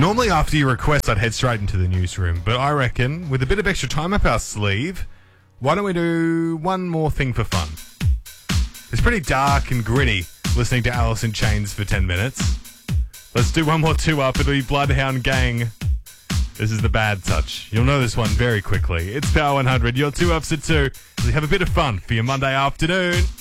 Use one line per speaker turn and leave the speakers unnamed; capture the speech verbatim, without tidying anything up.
Normally after your request, I'd head straight into the newsroom, but I reckon with a bit of extra time up our sleeve, why don't we do one more thing for fun? It's pretty dark and gritty listening to Alice in Chains for ten minutes. Let's do one more two up. It'll be Bloodhound Gang. This is The Bad Touch. You'll know this one very quickly. It's Power one hundred. Your two ups at two. So have a bit of fun for your Monday afternoon.